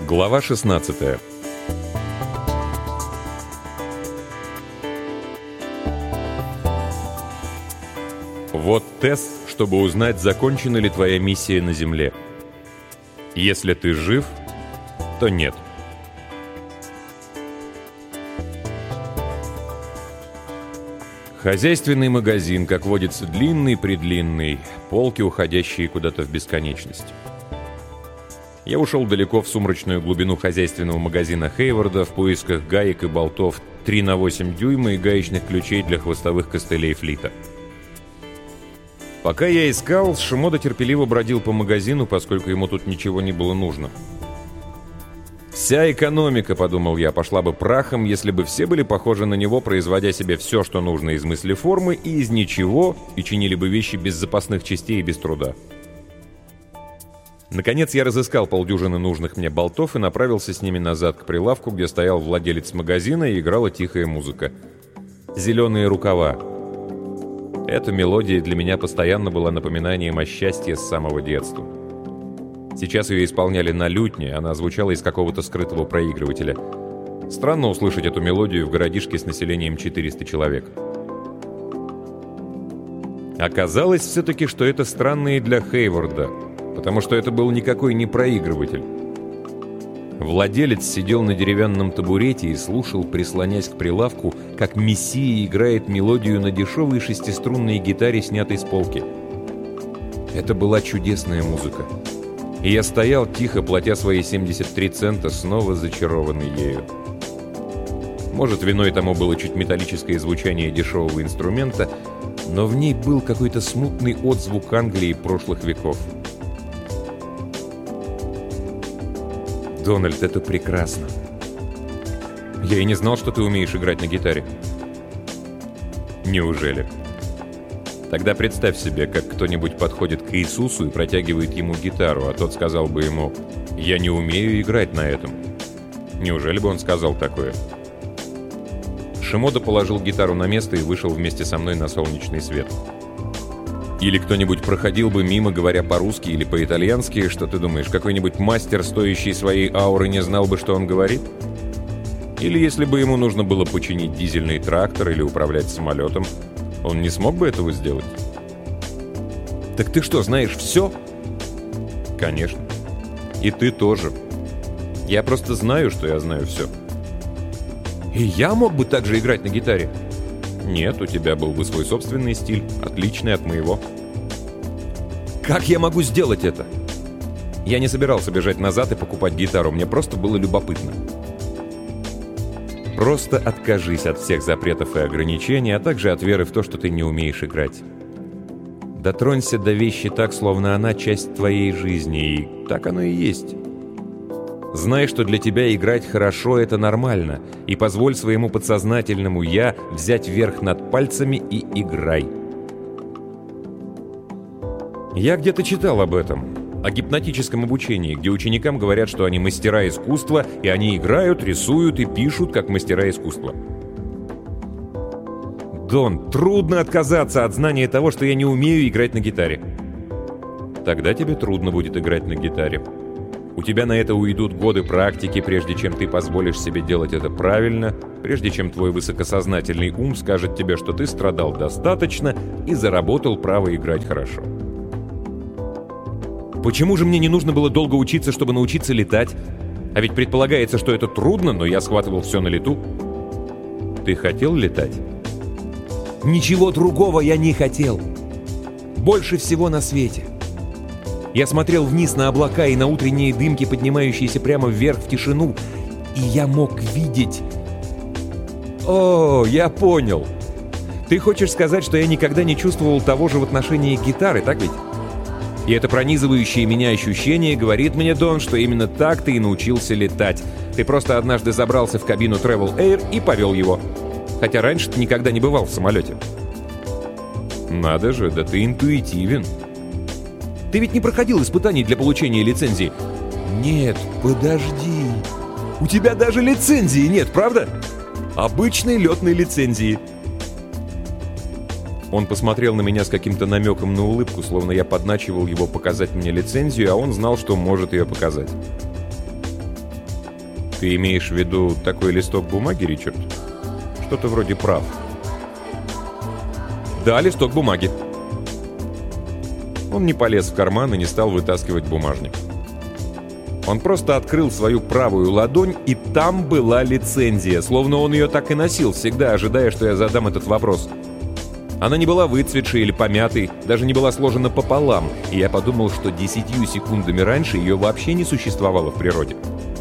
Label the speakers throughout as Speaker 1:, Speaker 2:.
Speaker 1: Глава 16. Вот тест, чтобы узнать, закончена ли твоя миссия на Земле. Если ты жив, то нет. Хозяйственный магазин, как водится, длинный-предлинный, полки, уходящие куда-то в бесконечность. Я ушел далеко в сумрачную глубину хозяйственного магазина Хейварда в поисках гаек и болтов 3 на 8 дюйма и гаечных ключей для хвостовых костылей флита. Пока я искал, Шимода терпеливо бродил по магазину, поскольку ему тут ничего не было нужно. «Вся экономика, — подумал я, — пошла бы прахом, если бы все были похожи на него, производя себе все, что нужно из мыслеформы и из ничего, и чинили бы вещи без запасных частей и без труда». Наконец я разыскал полдюжины нужных мне болтов и направился с ними назад к прилавку, где стоял владелец магазина и играла тихая музыка. «Зеленые рукава». Эта мелодия для меня постоянно была напоминанием о счастье с самого детства. Сейчас ее исполняли на лютне, она звучала из какого-то скрытого проигрывателя. Странно услышать эту мелодию в городишке с населением 400 человек. Оказалось все-таки, что это странно и для Хейварда, потому что это был никакой не проигрыватель. Владелец сидел на деревянном табурете и слушал, прислонясь к прилавку, как мессия играет мелодию на дешевой шестиструнной гитаре, снятой с полки. Это была чудесная музыка. И я стоял, тихо платя свои 73 цента, снова зачарованный ею. Может, виной тому было чуть металлическое звучание дешевого инструмента, но в ней был какой-то смутный отзвук Англии прошлых веков. «Дональд, это прекрасно. Я и не знал, что ты умеешь играть на гитаре». «Неужели? Тогда представь себе, как кто-нибудь подходит к Иисусу и протягивает ему гитару, а тот сказал бы ему: «Я не умею играть на этом». Неужели бы он сказал такое?» Шимода положил гитару на место и вышел вместе со мной на солнечный свет. Или кто-нибудь проходил бы мимо, говоря по-русски или по-итальянски, что ты думаешь, какой-нибудь мастер, стоящий своей ауры, не знал бы, что он говорит? Или если бы ему нужно было починить дизельный трактор или управлять самолетом, он не смог бы этого сделать? Так ты что, знаешь все? Конечно. И ты тоже. Я просто знаю, что я знаю все. И я мог бы также играть на гитаре? Нет, у тебя был бы свой собственный стиль, отличный от моего. Как я могу сделать это? Я не собирался бежать назад и покупать гитару, мне просто было любопытно. Просто откажись от всех запретов и ограничений, а также от веры в то, что ты не умеешь играть. Дотронься до вещи так, словно она часть твоей жизни, и так оно и есть. Знай, что для тебя играть хорошо — это нормально, и позволь своему подсознательному «я» взять верх над пальцами и играй. Я где-то читал об этом, о гипнотическом обучении, где ученикам говорят, что они мастера искусства, и они играют, рисуют и пишут, как мастера искусства. Дон, трудно отказаться от знания того, что я не умею играть на гитаре. Тогда тебе трудно будет играть на гитаре. У тебя на это уйдут годы практики, прежде чем ты позволишь себе делать это правильно, прежде чем твой высокосознательный ум скажет тебе, что ты страдал достаточно и заработал право играть хорошо. Почему же мне не нужно было долго учиться, чтобы научиться летать? А ведь предполагается, что это трудно, но я схватывал все на лету. Ты хотел летать? Ничего другого я не хотел. Больше всего на свете. Я смотрел вниз на облака и на утренние дымки, поднимающиеся прямо вверх в тишину, и я мог видеть... О, я понял. Ты хочешь сказать, что я никогда не чувствовал того же в отношении гитары, так ведь? И это пронизывающее меня ощущение говорит мне, Дон, что именно так ты и научился летать. Ты просто однажды забрался в кабину Travel Air и повел его. Хотя раньше ты никогда не бывал в самолете. Надо же, да ты интуитивен. Ты ведь не проходил испытаний для получения лицензии? Нет, подожди. У тебя даже лицензии нет, правда? Обычной летной лицензии. Он посмотрел на меня с каким-то намеком на улыбку, словно я подначивал его показать мне лицензию, а он знал, что может ее показать. Ты имеешь в виду такой листок бумаги, Ричард? Что-то вроде прав. Да, листок бумаги. Он не полез в карман и не стал вытаскивать бумажник. Он просто открыл свою правую ладонь, и там была лицензия, словно он ее так и носил, всегда ожидая, что я задам этот вопрос. Она не была выцветшей или помятой, даже не была сложена пополам, и я подумал, что 10 секундами раньше ее вообще не существовало в природе.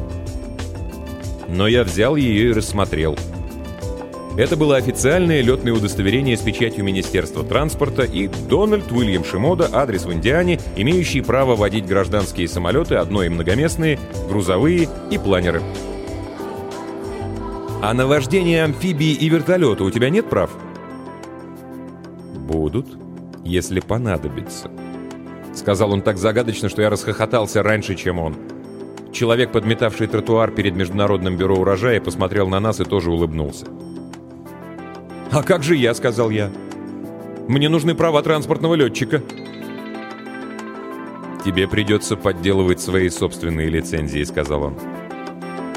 Speaker 1: Но я взял ее и рассмотрел. Это было официальное летное удостоверение с печатью Министерства транспорта и Дональд Уильям Шимода, адрес в Индиане, имеющий право водить гражданские самолеты, одно- и многоместные, грузовые и планеры. А на вождение амфибии и вертолета у тебя нет прав? Будут, если понадобится. Сказал он так загадочно, что я расхохотался раньше, чем он. Человек, подметавший тротуар перед Международным бюро урожая, посмотрел на нас и тоже улыбнулся. «А как же я?» — сказал я. «Мне нужны права транспортного летчика». «Тебе придется подделывать свои собственные лицензии», — сказал он.